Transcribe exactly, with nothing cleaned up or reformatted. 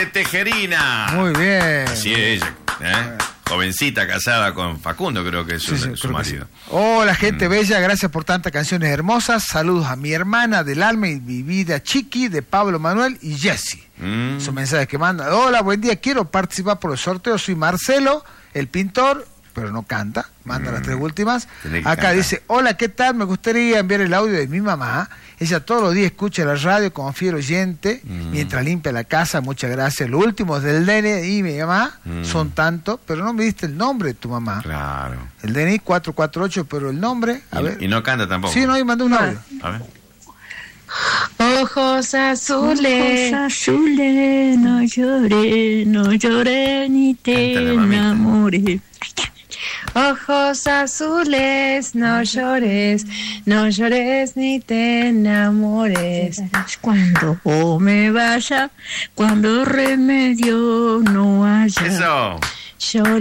Tejerina. Muy bien. Así es ella, ¿eh? Jovencita, casada con Facundo, creo que es su, Sí, sí, su creo que marido. sí. Hola, gente Mm. bella, gracias por tantas canciones hermosas. Saludos a mi hermana del alma y mi vida Chiqui, de Pablo Manuel y Jessy. Mm. Son mensajes que mandan. Hola, buen día, quiero participar por el sorteo. Soy Marcelo, el pintor, pero no canta. Manda Mm. las tres últimas. Tiene que Acá cantar. dice, hola, ¿qué tal? Me gustaría enviar el audio de mi mamá. Ella todos los días escucha la radio como fiel oyente Mm. mientras limpia la casa. Muchas gracias. Los últimos del D N I y mi mamá Mm. son tantos, pero no me diste el nombre de tu mamá. Claro. El D N I cuatro cuatro ocho, pero el nombre, a Y, ver. y no canta tampoco. Sí, no, y mandó un audio. A ver. Ojos azules, Ojos azules, no lloré, no lloré ni te Cántale, mamita. enamoré. ojos azules, no llores, no llores ni te enamores. Cuando me vaya, cuando remedio no haya. Eso. Llora.